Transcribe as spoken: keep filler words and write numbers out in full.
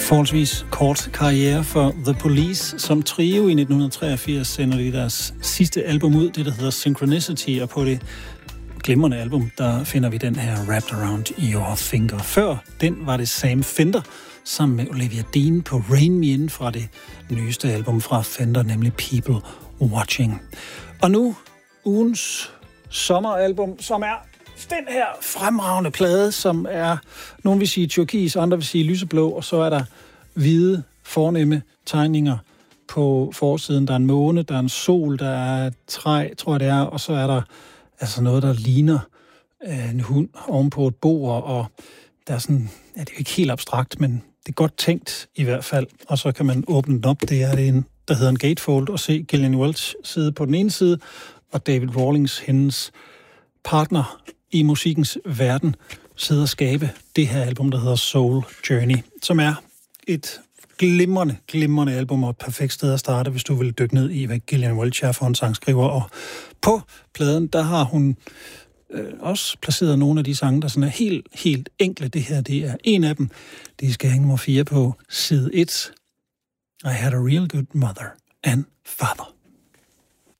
Forholdsvis kort karriere for The Police. Som trio i nitten treogfirs sender de deres sidste album ud, det der hedder Synchronicity, og på det glimrende album, der finder vi den her Wrapped Around Your Finger. Før den var det Sam Fender sammen med Olivia Dean på Rain Me In fra det nyeste album fra Fender, nemlig People Watching. Og nu ugens sommeralbum, som er den her fremragende plade, som er, nogen vil sige turkis, andre vil sige lyseblå, og så er der hvide, fornemme tegninger på forsiden. Der er en måne, der er en sol, der er et træ, tror jeg det er, og så er der altså noget, der ligner øh, en hund oven på et bord, og der er sådan, ja, det er jo ikke helt abstrakt, men det er godt tænkt i hvert fald, og så kan man åbne den op. Det er det en, der hedder en gatefold, og se Gillian Welch sidde på den ene side, og David Rawlings, hendes partner i musikkens verden, sidder og skabe det her album, der hedder Soul Journey, som er et glimrende, glimrende album og et perfekt sted at starte, hvis du vil dykke ned i, hvad Gillian Welch er for en sangskriver. Og på pladen, der har hun øh, også placeret nogle af de sange, der sådan er helt, helt enkle. Det her, det er en af dem. De skal hænge nummer fire på side et. I had a real good mother and father.